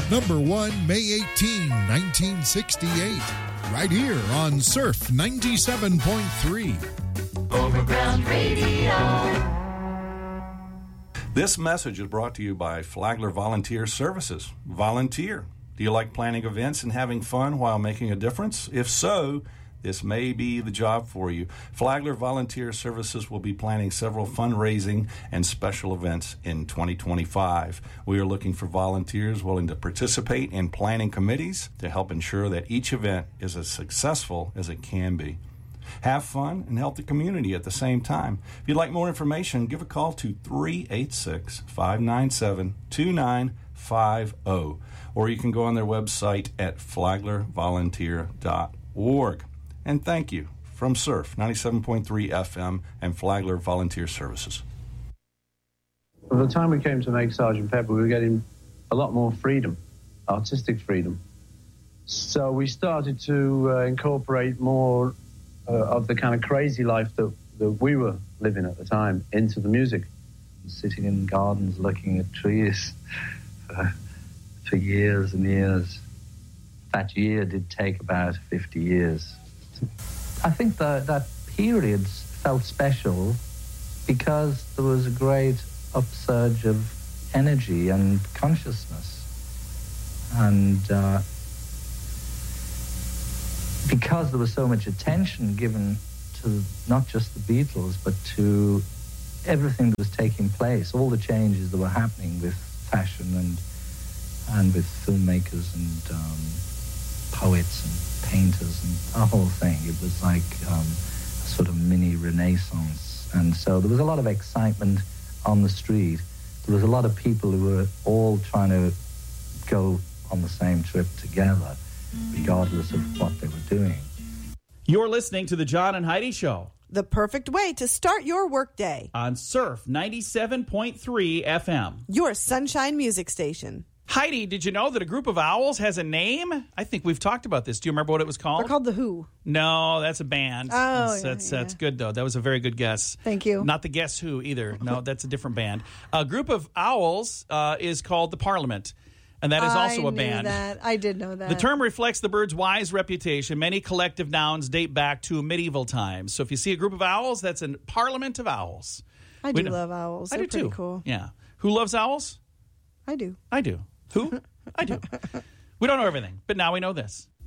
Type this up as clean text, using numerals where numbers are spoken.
Number 1, May 18, 1968. Right here on Surf 97.3. Overground Radio. This message is brought to you by Flagler Volunteer Services. Volunteer. Do you like planning events and having fun while making a difference? If so, this may be the job for you. Flagler Volunteer Services will be planning several fundraising and special events in 2025. We are looking for volunteers willing to participate in planning committees to help ensure that each event is as successful as it can be. Have fun and help the community at the same time. If you'd like more information, give a call to 386-597-2950, or you can go on their website at flaglervolunteer.org. And thank you from Surf 97.3 FM and Flagler Volunteer Services. By the time we came to make Sgt. Pepper, we were getting a lot more freedom, artistic freedom. So we started to incorporate more of the kind of crazy life that we were living at the time into the music. Sitting in gardens looking at trees for years and years. That year did take about 50 years. I think that period felt special because there was a great upsurge of energy and consciousness. And because there was so much attention given to not just the Beatles, but to everything that was taking place, all the changes that were happening with fashion and with filmmakers and poets and painters and the whole thing. It was like a sort of mini renaissance. And so there was a lot of excitement on the street. There was a lot of people who were all trying to go on the same trip together, regardless of what they were doing. You're listening to the John and Heidi Show. The perfect way to start your workday. On Surf 97.3 FM. Your sunshine music station. Heidi, did you know that a group of owls has a name? I think we've talked about this. Do you remember what it was called? They're called The Who. No, that's a band. Oh, That's good, though. That was a very good guess. Thank you. Not the Guess Who, either. No, that's a different band. A group of owls is called the Parliament, and that is also a band. I did know that. The term reflects the bird's wise reputation. Many collective nouns date back to medieval times. So if you see a group of owls, that's a parliament of owls. I do love owls. They're pretty cool. Yeah. Who loves owls? I do. I do. Who? I do. We don't know everything, but now we know this.